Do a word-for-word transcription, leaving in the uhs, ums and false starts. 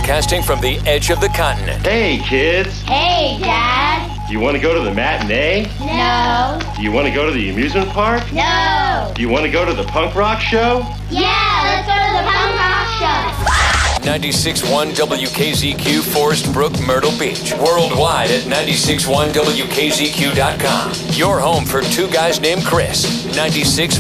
Broadcasting from the edge of the continent. Hey, kids. Hey, Dad. Do you want to go to the matinee? No. Do you want to go to the amusement park? No. Do you want to go to the punk rock show? Yeah, let's go to the punk rock show. ninety-six point one W K Z Q, Forest Brook, Myrtle Beach. Worldwide at ninety-six point one W K Z Q dot com. Your home for two guys named Chris. ninety-six